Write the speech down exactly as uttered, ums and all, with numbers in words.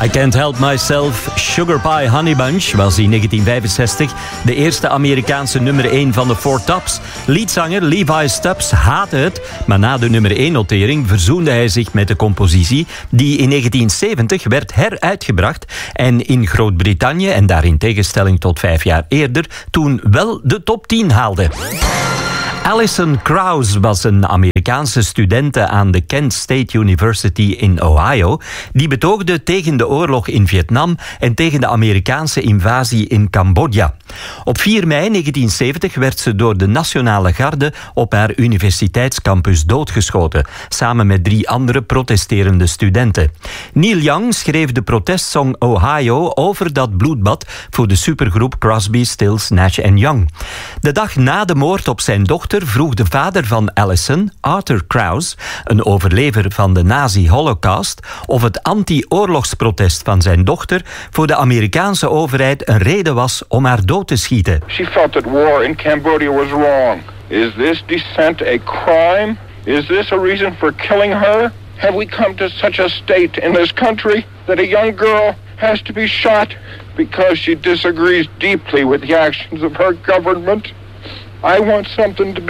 I Can't Help Myself, Sugar Pie Honey Bunch was in negentien vijfenzestig de eerste Amerikaanse nummer één van de Four Tops. Leadzanger Levi Stubbs haatte het, maar na de nummer één notering verzoende hij zich met de compositie die in negentien zeventig werd heruitgebracht en in Groot-Brittannië, en daar in tegenstelling tot vijf jaar eerder, toen wel de top tien haalde. Alison Krauss was een Amerikaanse studente aan de Kent State University in Ohio, die betoogde tegen de oorlog in Vietnam en tegen de Amerikaanse invasie in Cambodja. Op vier mei negentien zeventig werd ze door de Nationale Garde op haar universiteitscampus doodgeschoten, samen met drie andere protesterende studenten. Neil Young schreef de protestsong Ohio over dat bloedbad voor de supergroep Crosby, Stills, Nash en Young. De dag na de moord op zijn dochter vroeg de vader van Alison, Arthur Krauss, een overlever van de Nazi-Holocaust, of het anti-oorlogsprotest van zijn dochter voor de Amerikaanse overheid een reden was om haar dood te schieten. She felt that war in Cambodia was wrong. Is this dissent a crime? Is this a reason for killing her? Have we come to such a state in this country that a young girl has to be shot because she disagrees deeply with the actions of her government? I want something to be